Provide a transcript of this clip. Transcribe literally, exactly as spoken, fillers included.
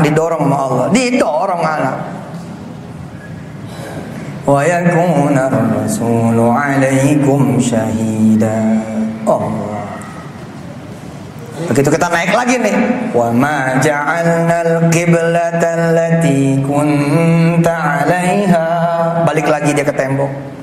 didorong sama Allah, didorong anak. Wa yakuna ar-rasulu 'alaikum syahida. Allah. Begitu kita naik lagi nih, wa ma ja'alnal qiblata allati kunta 'alaiha. Balik lagi dia ke tembok.